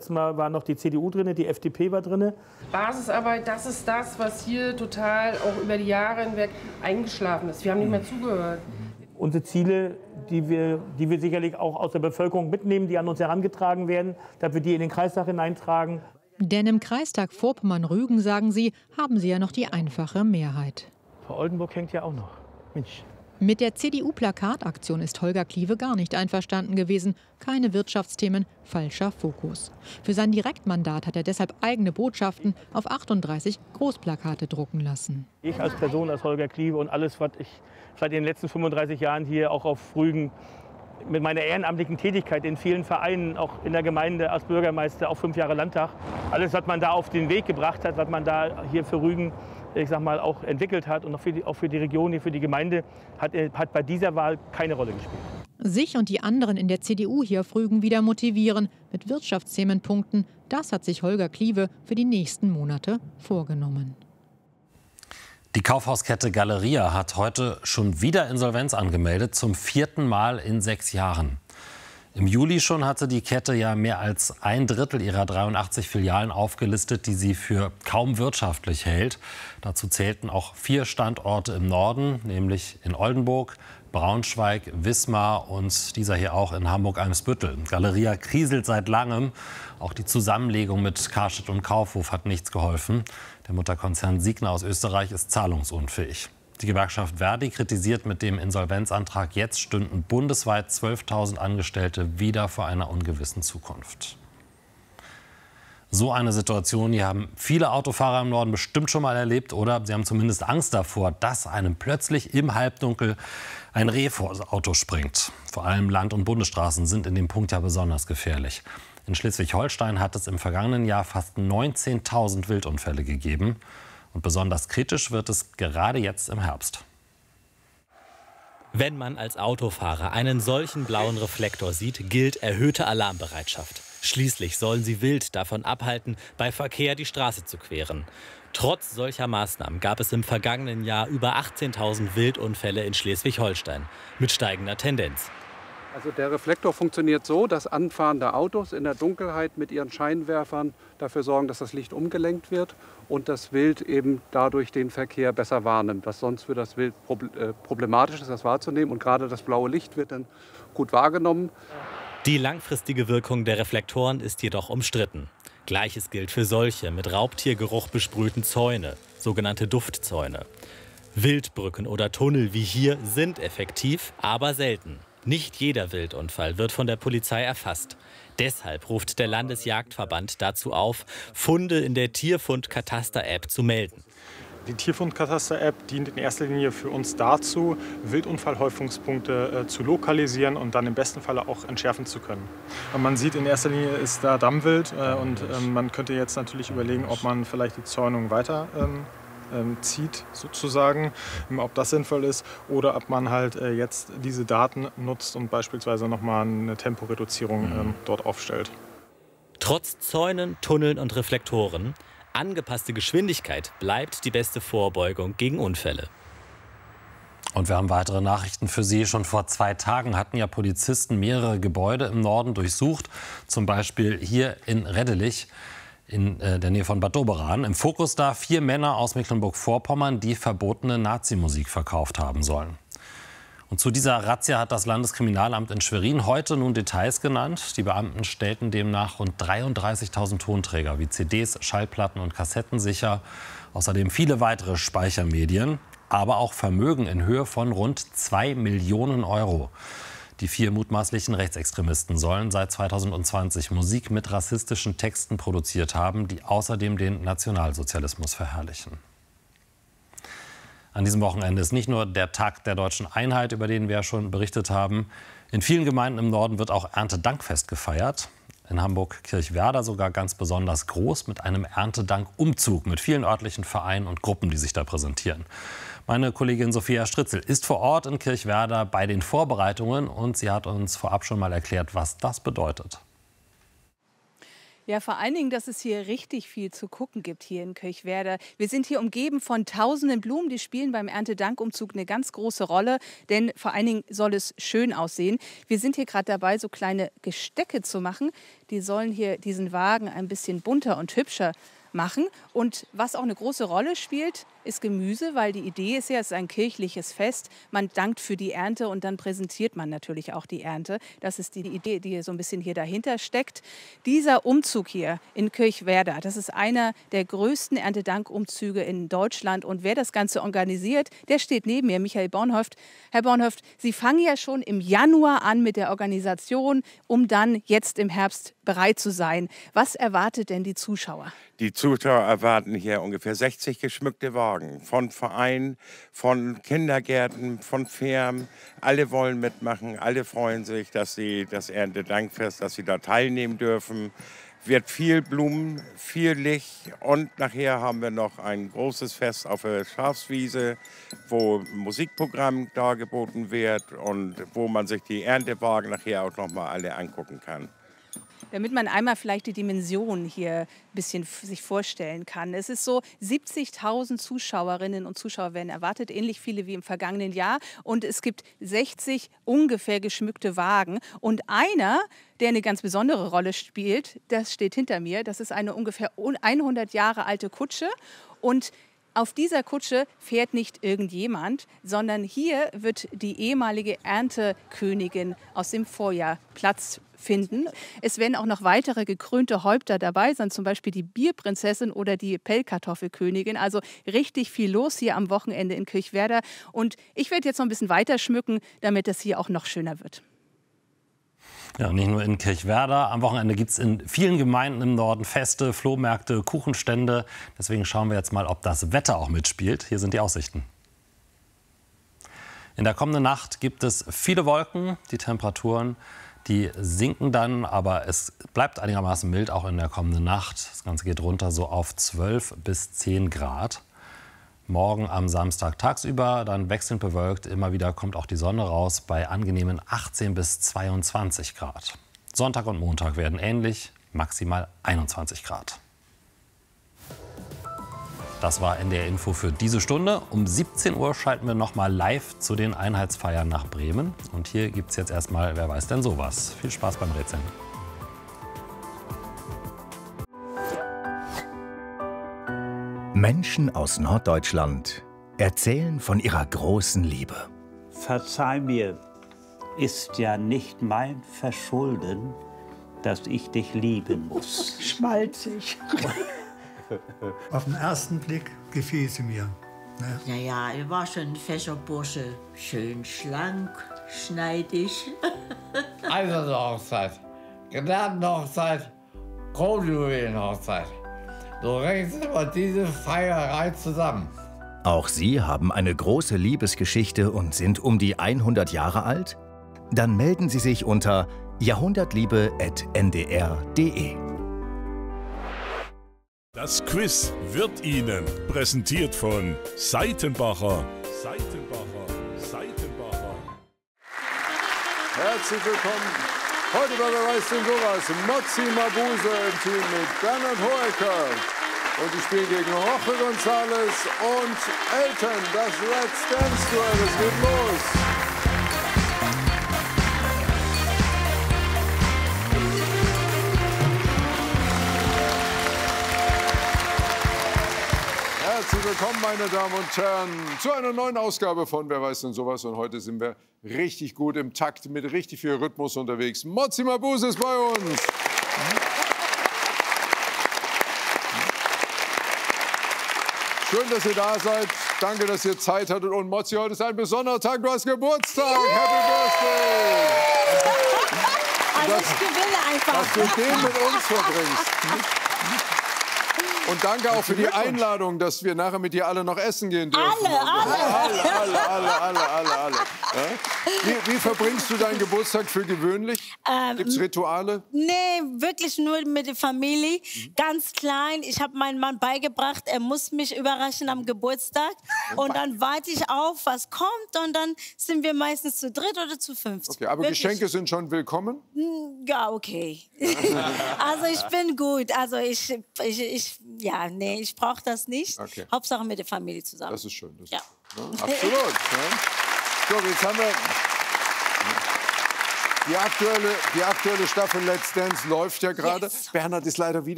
letzten Mal war noch die CDU drin, die FDP war drin. Basisarbeit, das ist das, was hier total auch über die Jahre hinweg eingeschlafen ist. Wir haben nicht mehr zugehört. Unsere Ziele, die wir sicherlich auch aus der Bevölkerung mitnehmen, die an uns herangetragen werden, dass wir die in den Kreistag hineintragen. Denn im Kreistag Vorpommern-Rügen, sagen sie, haben sie ja noch die einfache Mehrheit. Frau Oldenburg hängt ja auch noch. Mensch. Mit der CDU-Plakataktion ist Holger Klieve gar nicht einverstanden gewesen. Keine Wirtschaftsthemen, falscher Fokus. Für sein Direktmandat hat er deshalb eigene Botschaften auf 38 Großplakate drucken lassen. Ich als Person, als Holger Klieve und alles, was ich seit den letzten 35 Jahren hier auch auf Rügen mit meiner ehrenamtlichen Tätigkeit in vielen Vereinen, auch in der Gemeinde als Bürgermeister, auch 5 Jahre Landtag, alles, was man da auf den Weg gebracht hat, was man da hier für Rügen, ich sag mal, auch entwickelt hat und auch für die Region, hier für die Gemeinde, hat bei dieser Wahl keine Rolle gespielt. Sich und die anderen in der CDU hier auf Rügen wieder motivieren mit Wirtschaftsthemen punkten, das hat sich Holger Klieve für die nächsten Monate vorgenommen. Die Kaufhauskette Galeria hat heute schon wieder Insolvenz angemeldet, zum 4. Mal in 6 Jahren. Im Juli schon hatte die Kette ja mehr als 1/3 ihrer 83 Filialen aufgelistet, die sie für kaum wirtschaftlich hält. Dazu zählten auch 4 Standorte im Norden, nämlich in Oldenburg, Braunschweig, Wismar und dieser hier auch in Hamburg-Eimsbüttel. Galeria kriselt seit langem. Auch die Zusammenlegung mit Karstadt und Kaufhof hat nichts geholfen. Der Mutterkonzern Signa aus Österreich ist zahlungsunfähig. Die Gewerkschaft Verdi kritisiert, mit dem Insolvenzantrag jetzt stünden bundesweit 12.000 Angestellte wieder vor einer ungewissen Zukunft. So eine Situation, die haben viele Autofahrer im Norden bestimmt schon mal erlebt oder sie haben zumindest Angst davor, dass einem plötzlich im Halbdunkel ein Reh vor das Auto springt. Vor allem Land- und Bundesstraßen sind in dem Punkt ja besonders gefährlich. In Schleswig-Holstein hat es im vergangenen Jahr fast 19.000 Wildunfälle gegeben. Und besonders kritisch wird es gerade jetzt im Herbst. Wenn man als Autofahrer einen solchen blauen Reflektor sieht, gilt erhöhte Alarmbereitschaft. Schließlich sollen sie wild davon abhalten, bei Verkehr die Straße zu queren. Trotz solcher Maßnahmen gab es im vergangenen Jahr über 18.000 Wildunfälle in Schleswig-Holstein mit steigender Tendenz. Also der Reflektor funktioniert so, dass anfahrende Autos in der Dunkelheit mit ihren Scheinwerfern dafür sorgen, dass das Licht umgelenkt wird und das Wild eben dadurch den Verkehr besser wahrnimmt. Was sonst für das Wild problematisch ist, das wahrzunehmen. Und gerade das blaue Licht wird dann gut wahrgenommen. Die langfristige Wirkung der Reflektoren ist jedoch umstritten. Gleiches gilt für solche mit Raubtiergeruch besprühten Zäune, sogenannte Duftzäune. Wildbrücken oder Tunnel wie hier sind effektiv, aber selten. Nicht jeder Wildunfall wird von der Polizei erfasst. Deshalb ruft der Landesjagdverband dazu auf, Funde in der Tierfund-Kataster-App zu melden. Die Tierfund-Kataster-App dient in erster Linie für uns dazu, Wildunfallhäufungspunkte zu lokalisieren und dann im besten Falle auch entschärfen zu können. Und man sieht, in erster Linie ist da Dammwild und man könnte jetzt natürlich überlegen, ob man vielleicht die Zäunung weiter zieht sozusagen, ob das sinnvoll ist oder ob man halt jetzt diese Daten nutzt und beispielsweise nochmal eine Temporeduzierung dort aufstellt. Trotz Zäunen, Tunneln und Reflektoren, angepasste Geschwindigkeit bleibt die beste Vorbeugung gegen Unfälle. Und wir haben weitere Nachrichten für Sie. Schon vor 2 Tagen hatten ja Polizisten mehrere Gebäude im Norden durchsucht, zum Beispiel hier in Reddelich in der Nähe von Bad Doberan. Im Fokus da 4 Männer aus Mecklenburg-Vorpommern, die verbotene Nazimusik verkauft haben sollen. Und zu dieser Razzia hat das Landeskriminalamt in Schwerin heute nun Details genannt. Die Beamten stellten demnach rund 33.000 Tonträger wie CDs, Schallplatten und Kassetten sicher. Außerdem viele weitere Speichermedien, aber auch Vermögen in Höhe von rund 2 Millionen Euro. Die 4 mutmaßlichen Rechtsextremisten sollen seit 2020 Musik mit rassistischen Texten produziert haben, die außerdem den Nationalsozialismus verherrlichen. An diesem Wochenende ist nicht nur der Tag der Deutschen Einheit, über den wir ja schon berichtet haben. In vielen Gemeinden im Norden wird auch Erntedankfest gefeiert. In Hamburg-Kirchwerder sogar ganz besonders groß mit einem Erntedank-Umzug mit vielen örtlichen Vereinen und Gruppen, die sich da präsentieren. Meine Kollegin Sophia Stritzel ist vor Ort in Kirchwerder bei den Vorbereitungen und sie hat uns vorab schon mal erklärt, was das bedeutet. Ja, vor allen Dingen, dass es hier richtig viel zu gucken gibt hier in Kirchwerder. Wir sind hier umgeben von tausenden Blumen, die spielen beim Erntedankumzug eine ganz große Rolle, denn vor allen Dingen soll es schön aussehen. Wir sind hier gerade dabei, so kleine Gestecke zu machen. Die sollen hier diesen Wagen ein bisschen bunter und hübscher machen. Und was auch eine große Rolle spielt, ist Gemüse, weil die Idee ist ja, es ist ein kirchliches Fest. Man dankt für die Ernte und dann präsentiert man natürlich auch die Ernte. Das ist die Idee, die so ein bisschen hier dahinter steckt. Dieser Umzug hier in Kirchwerder, das ist einer der größten Erntedankumzüge in Deutschland. Und wer das Ganze organisiert, der steht neben mir, Michael Bornhöft. Herr Bornhöft, Sie fangen ja schon im Januar an mit der Organisation, um dann jetzt im Herbst bereit zu sein. Was erwartet denn die Zuschauer? Die Zuschauer erwarten hier ungefähr 60 geschmückte Wagen. Von Vereinen, von Kindergärten, von Firmen. Alle wollen mitmachen, alle freuen sich, dass sie das Erntedankfest, dass sie da teilnehmen dürfen. Wird viel Blumen, viel Licht und nachher haben wir noch ein großes Fest auf der Schafswiese, wo ein Musikprogramm dargeboten wird und wo man sich die Erntewagen nachher auch noch mal alle angucken kann. Damit man einmal vielleicht die Dimension hier ein bisschen sich vorstellen kann. Es ist so, 70.000 Zuschauerinnen und Zuschauer werden erwartet, ähnlich viele wie im vergangenen Jahr. Und es gibt 60 ungefähr geschmückte Wagen. Und einer, der eine ganz besondere Rolle spielt, das steht hinter mir. Das ist eine ungefähr 100 Jahre alte Kutsche. Und auf dieser Kutsche fährt nicht irgendjemand, sondern hier wird die ehemalige Erntekönigin aus dem Vorjahr Platz finden. Es werden auch noch weitere gekrönte Häupter dabei sein, zum Beispiel die Bierprinzessin oder die Pellkartoffelkönigin. Also richtig viel los hier am Wochenende in Kirchwerder. Und ich werde jetzt noch ein bisschen weiter schmücken, damit es hier auch noch schöner wird. Ja, nicht nur in Kirchwerder. Am Wochenende gibt es in vielen Gemeinden im Norden Feste, Flohmärkte, Kuchenstände. Deswegen schauen wir jetzt mal, ob das Wetter auch mitspielt. Hier sind die Aussichten. In der kommenden Nacht gibt es viele Wolken. Die Temperaturen, die sinken dann, aber es bleibt einigermaßen mild auch in der kommenden Nacht. Das Ganze geht runter so auf 12 bis 10 Grad. Morgen am Samstag tagsüber, dann wechselnd bewölkt. Immer wieder kommt auch die Sonne raus bei angenehmen 18 bis 22 Grad. Sonntag und Montag werden ähnlich, maximal 21 Grad. Das war NDR Info für diese Stunde. Um 17 Uhr schalten wir noch mal live zu den Einheitsfeiern nach Bremen. Und hier gibt es jetzt erstmal Wer weiß denn sowas. Viel Spaß beim Rätseln. Menschen aus Norddeutschland erzählen von ihrer großen Liebe. Verzeih mir, ist ja nicht mein Verschulden, dass ich dich lieben muss. Schmalzig. Auf den ersten Blick gefiel sie mir. Ne? Ja, ja, er war schon ein fescher Bursche. Schön schlank, schneidig. Eiserne Hochzeit, Gnadenhochzeit, Kronjuwelenhochzeit. So rechnen wir diese Feierei zusammen. Auch Sie haben eine große Liebesgeschichte und sind um die 100 Jahre alt? Dann melden Sie sich unter jahrhundertliebe@ndr.de. Das Quiz wird Ihnen präsentiert von Seitenbacher. Herzlich willkommen. Heute bei Wer weiß denn sowas? Mozzi Mabuse im Team mit Bernhard Hoeker. Und die spielen gegen Jorge González und Elton. Das Let's Dance Duell. Es geht los. Herzlich willkommen, meine Damen und Herren, zu einer neuen Ausgabe von Wer weiß denn sowas. Und heute sind wir richtig gut im Takt mit richtig viel Rhythmus unterwegs. Mozzi Mabuse ist bei uns. Schön, dass ihr da seid. Danke, dass ihr Zeit hattet. Und Mozzi, heute ist ein besonderer Tag. Du hast Geburtstag. Happy Birthday. Also ich gewinne einfach. Dass du den mit uns verbringst. Und danke auch für die Einladung, dass wir nachher mit dir alle noch essen gehen dürfen. Alle. Ja? Wie verbringst du deinen Geburtstag für gewöhnlich? Gibt es Rituale? Nee, wirklich nur mit der Familie. Ganz klein. Ich habe meinem Mann beigebracht, er muss mich überraschen am Geburtstag. Und dann warte ich auf, was kommt. Und dann sind wir meistens zu dritt oder zu fünft. Okay, aber wirklich. Geschenke sind schon willkommen? Ja, okay. Also ich bin gut. Also ich brauche das nicht. Okay. Hauptsache mit der Familie zusammen. Das ist schön. Das ist schön. Ja, absolut. Ja. So, jetzt haben wir... Die aktuelle Staffel Let's Dance läuft ja gerade. Yes. Bernhard ist leider wieder